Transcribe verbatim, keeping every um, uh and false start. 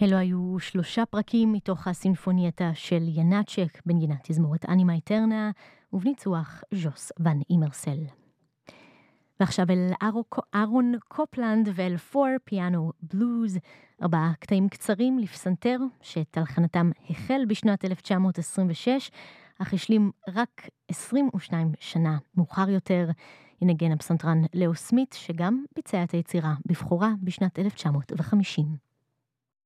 אלו היו שלושה פרקים מתוך הסימפונייטה של ינאצ'ק, בנגינת תזמורת אנימה איטרנה, ובניצוח ז'וס ון אימרסל. ועכשיו אל אהרון קופלנד ואל פור פיאנו בלוז, ארבעה קטעים קצרים לפסנתר, שתלחנתם החל בשנת אלף תשע מאות עשרים ושש, אך השלים רק עשרים ושתיים שנה מאוחר יותר. ינגן הפסנתרן לאו סמית, שגם ביצע את היצירה בבחורה בשנת אלף תשע מאות וחמישים.